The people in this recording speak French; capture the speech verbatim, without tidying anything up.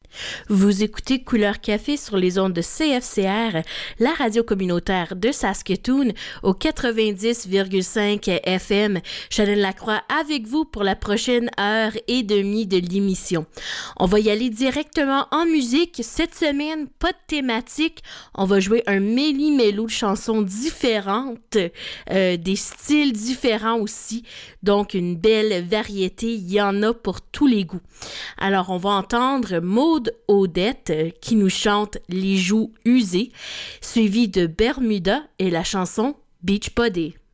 Vous écoutez Couleur Café sur les ondes de C F C R, la radio communautaire de Saskatoon, au quatre-vingt-dix virgule cinq F M. Chanel Lacroix avec vous pour la prochaine heure et demie de l'émission. On va y aller directement en musique. Cette semaine, pas de thématique. On va jouer un méli-mélo de chansons différentes, euh, des styles différents aussi. Donc, une belle variété. Il y en a pour tous les goûts. Alors, on va entendre Maude Odette euh, qui nous chante Les joues usées, suivi de Bermuda et la chanson Beach Body.